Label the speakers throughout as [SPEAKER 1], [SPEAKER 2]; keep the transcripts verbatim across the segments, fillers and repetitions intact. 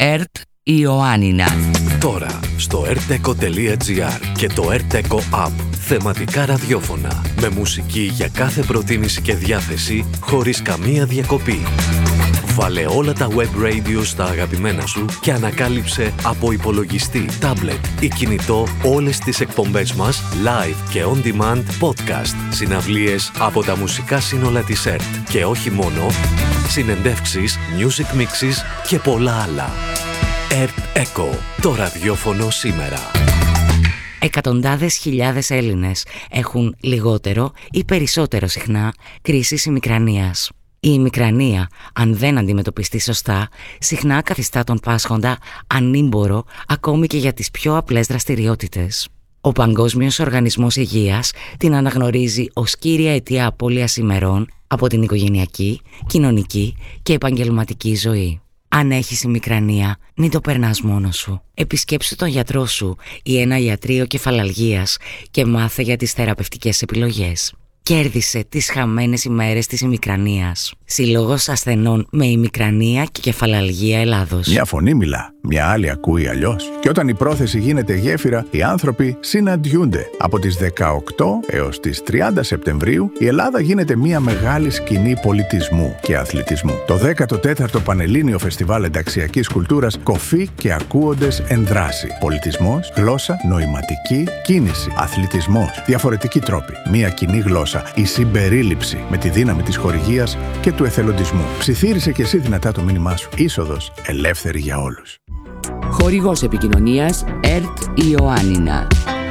[SPEAKER 1] ΕΡΤ Ιωάννινα.
[SPEAKER 2] Τώρα στο ερτεκο τελεία τζι άρ και το ερτεκο App. Θεματικά ραδιόφωνα με μουσική για κάθε προτίμηση και διάθεση χωρίς καμία διακοπή. Βάλε όλα τα web radio στα αγαπημένα σου και ανακάλυψε από υπολογιστή, τάμπλετ ή κινητό όλες τις εκπομπές μας live και on demand podcast, συναυλίες από τα μουσικά σύνολα της ΕΡΤ και όχι μόνο, συνεντεύξεις, music mixes και πολλά άλλα. ΕΡΤ Echo, το ραδιόφωνο σήμερα.
[SPEAKER 1] Εκατοντάδες χιλιάδες Έλληνες έχουν λιγότερο ή περισσότερο συχνά κρίσεις ημικρανίας. Η ημικρανία, αν δεν αντιμετωπιστεί σωστά, συχνά καθιστά τον πάσχοντα ανήμπορο ακόμη και για τις πιο απλές δραστηριότητες. Ο Παγκόσμιος Οργανισμός Υγείας την αναγνωρίζει ως κύρια αιτία απώλειας ημερών από την οικογενειακή, κοινωνική και επαγγελματική ζωή. Αν έχεις ημικρανία, μην το περνάς μόνος σου. Επισκέψου τον γιατρό σου ή ένα ιατρείο κεφαλαλγίας και μάθε για τις θεραπευτικές επιλογές. Κέρδισε τις χαμένες ημέρες της ημικρανίας. Συλλόγος ασθενών με ημικρανία και κεφαλαλγία Ελλάδος.
[SPEAKER 3] Μια φωνή μιλά, μια άλλη ακούει αλλιώς. Και όταν η πρόθεση γίνεται γέφυρα, οι άνθρωποι συναντιούνται. Από τις δεκαοκτώ έως τις τριάντα Σεπτεμβρίου, η Ελλάδα γίνεται μια μεγάλη σκηνή πολιτισμού και αθλητισμού. Το δέκατο τέταρτο Πανελλήνιο Φεστιβάλ Ενταξιακής Κουλτούρας Κοφή και Ακούοντες εν δράση. Πολιτισμός, γλώσσα, νοηματική, κίνηση, αθλητισμός, διαφορετικοί τρόποι. Μια κοινή γλώσσα, η συμπερίληψη με τη δύναμη της χορηγίας και του εθελοντισμού. Ψιθύρισε και εσύ δυνατά το μήνυμά σου. Είσοδος ελεύθερη για όλους.
[SPEAKER 4] Χορηγός επικοινωνίας ΕΡΤ Ιωάννινα.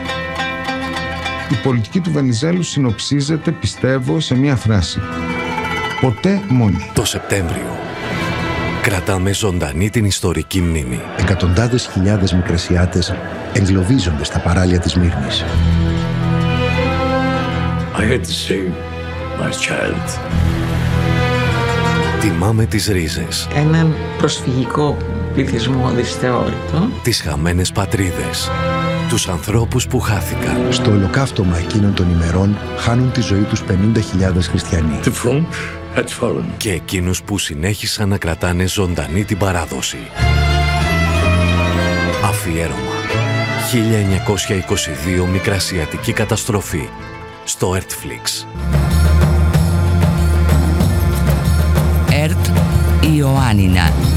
[SPEAKER 5] Η πολιτική του Βενιζέλου συνοψίζεται, πιστεύω, σε μία φράση. Ποτέ μόνοι.
[SPEAKER 2] Το Σεπτέμβριο κρατάμε ζωντανή την ιστορική μνήμη.
[SPEAKER 6] Εκατοντάδες χιλιάδες Μικρασιάτες εγκλωβίζονται στα παράλια της Μύρνης.
[SPEAKER 7] I had to save my child.
[SPEAKER 2] Τιμάμε τις ρίζες.
[SPEAKER 8] Έναν προσφυγικό πληθυσμό αδυσθεώρητο.
[SPEAKER 2] Τις χαμένες πατρίδες. Τους ανθρώπους που χάθηκαν.
[SPEAKER 6] Στο ολοκαύτωμα εκείνων των ημερών χάνουν τη ζωή τους πενήντα χιλιάδες χριστιανοί.
[SPEAKER 7] The French had fallen.
[SPEAKER 2] Και εκείνους που συνέχισαν να κρατάνε ζωντανή την παράδοση. Αφιέρωμα. χίλια εννιακόσια είκοσι δύο Μικρασιατική καταστροφή. Στο Ertflix.
[SPEAKER 1] ΕΡΤ Ιωάννινα.